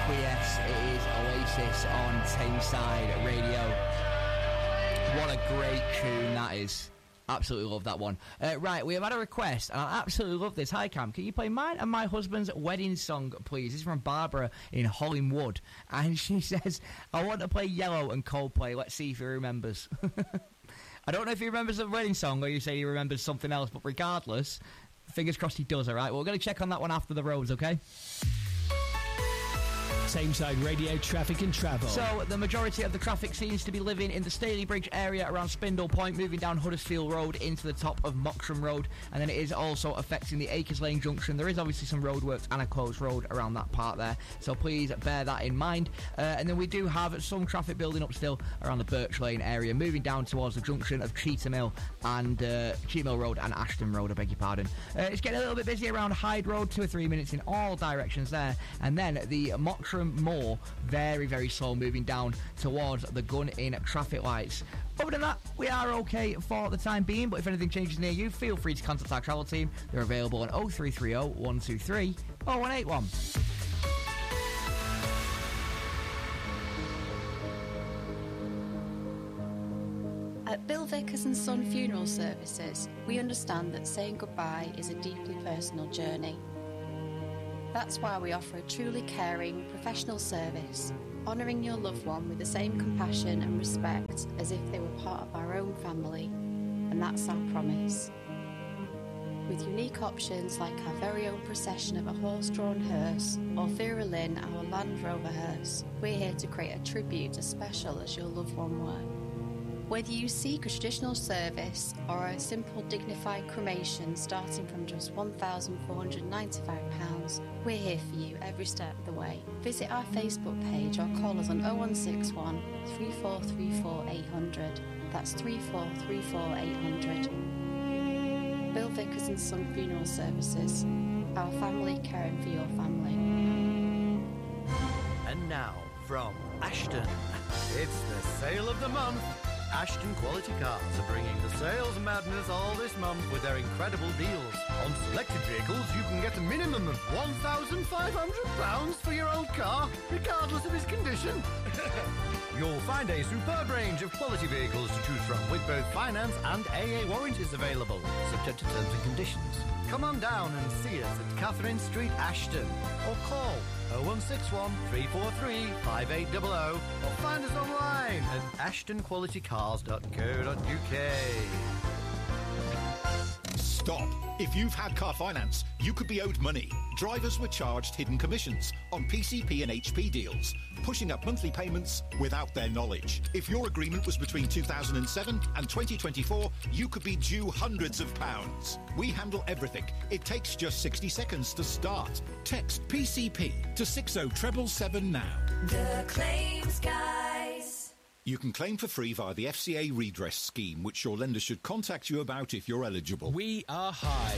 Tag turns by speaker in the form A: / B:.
A: Yes, it is Oasis on Tameside Radio. What a great tune that is. Absolutely love that one. Right, we have had a request, and I absolutely love this. Hi, Cam. Can you play mine and my husband's wedding song, please? This is from Barbara in Hollingwood. And she says, I want to play Yellow and Coldplay. Let's see if he remembers. I don't know if he remembers the wedding song or you say he remembers something else, but regardless, fingers crossed he does, all right? Well, we're going to check on that one after the roads, okay?
B: Tameside Radio traffic and travel.
A: So, the majority of the traffic seems to be living in the Stalybridge area around Spindle Point, moving down Huddersfield Road into the top of Moxham Road, and then it is also affecting the Acres Lane junction. There is obviously some roadworks and a closed road around that part there, so please bear that in mind. And then we do have some traffic building up still around the Birch Lane area, moving down towards the junction of Cheetham Hill and Cheetham Hill Road and Ashton Road, I beg your pardon. It's getting a little bit busy around Hyde Road, 2 or 3 minutes in all directions there, and then the Moxham Moor, very, very slow moving down towards the Gun Inn traffic lights. Other than that, we are okay for the time being, but if anything changes near you, feel free to contact our travel team. They're available on 0330 123 0181.
C: At Bill Vickers and Son Funeral Services, we understand that saying goodbye is a deeply personal journey. That's why we offer a truly caring, professional service, honouring your loved one with the same compassion and respect as if they were part of our own family, and that's our promise. With unique options like our very own procession of a horse-drawn hearse or Vera Lynn, our Land Rover hearse, we're here to create a tribute as special as your loved one were. Whether you seek a traditional service or a simple dignified cremation starting from just £1,495, we're here for you every step of the way. Visit our Facebook page or call us on 0161 3434 800. That's 3434 800. Bill Vickers and Son Funeral Services. Our family caring for your family.
D: And now, from Ashton, it's the sale of the month. Ashton Quality Cars are bringing the sales madness all this month with their incredible deals. On selected vehicles, you can get a minimum of £1,500 for your old car, regardless of its condition. You'll find a superb range of quality vehicles to choose from, with both finance and AA warranties available, subject to terms and conditions. Come on down and see us at Catherine Street, Ashton, or call 0161 343 5800 or find us online at ashtonqualitycars.co.uk.
E: Stop. If you've had car finance, you could be owed money. Drivers were charged hidden commissions on PCP and HP deals, pushing up monthly payments without their knowledge. If your agreement was between 2007 and 2024, you could be due hundreds of pounds. We handle everything. It takes just 60 seconds to start. Text PCP to 60777 now.
F: The Claims Guys.
E: You can claim for free via the FCA redress scheme, which your lender should contact you about if you're eligible.
B: We are Hyde.